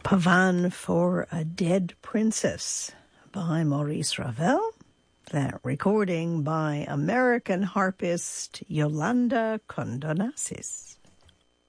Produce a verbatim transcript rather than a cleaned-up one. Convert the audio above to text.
Pavan for a Dead Princess by Maurice Ravel. That recording by American harpist Yolanda Condonassis.